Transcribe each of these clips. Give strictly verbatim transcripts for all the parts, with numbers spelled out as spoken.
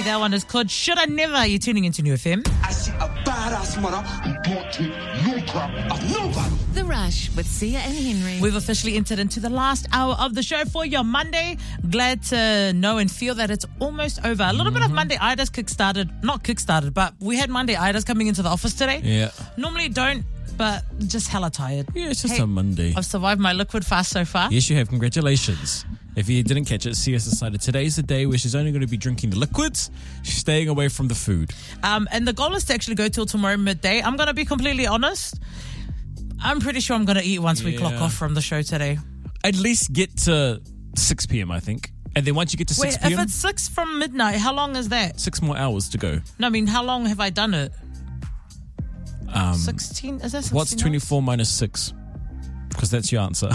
Carey. That one is called Should I Never. You're tuning into New F M. I see a badass mother who don't take no crap of nobody. The Rush with Sia and Henry. We've officially entered into the last hour of the show for your Monday. Glad to know and feel that it's almost over. A little mm-hmm. bit of Monday Idas kick-started. Not kick-started, but we had Monday Idas coming into the office today. Yeah. Normally don't, but just hella tired. Yeah, it's just hey, a Monday. I've survived my liquid fast so far. Yes, you have. Congratulations. If you didn't catch it, Sia decided today's the day where she's only going to be drinking the liquids. She's staying away from the food. Um, and the goal is to actually go till tomorrow midday. I'm going to be completely honest. I'm pretty sure I'm going to eat once we Yeah. clock off from the show today. At least get to six p.m, I think. And then once you get to Wait, six p.m, if it's six from midnight, how long is that? six more hours to go. No, I mean, how long have I done it? Um, sixteen? Is that sixteen? What's twenty-four minus six? Because that's your answer.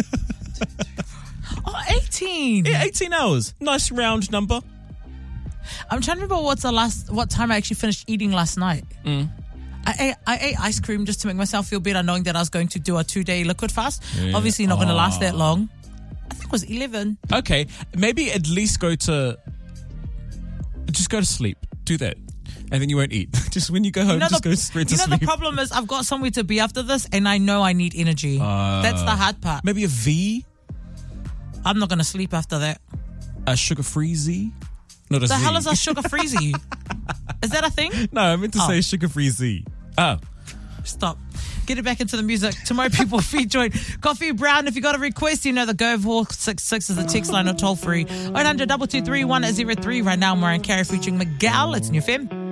Oh, eighteen. Yeah, eighteen hours. Nice round number. I'm trying to remember what's the last, what time I actually finished eating last night. Mm. I ate, I ate ice cream just to make myself feel better, knowing that I was going to do a two-day liquid fast. Yeah. Obviously not going to last Oh. that long. I think it was eleven. Okay, maybe at least go to... Just go to sleep. Do that. And then you won't eat. Just when you go home, You know just the, go straight to you know sleep. the problem is I've got somewhere to be after this, and I know I need energy. Uh, That's the hard part. Maybe a V? I'm not going to sleep after that. A sugar-free Z? Not a The Z. hell is a sugar freezy? Is that a thing? No, I meant to Oh. say sugar-free Z. Oh. Stop. Get it back into the music. Tomorrow people feed join Coffee Brown. If you got a request, you know the Go four six six is the text line or toll free. eight hundred, two two three, one zero three. Right now, Mariah Carey featuring Miguel. It's New F M.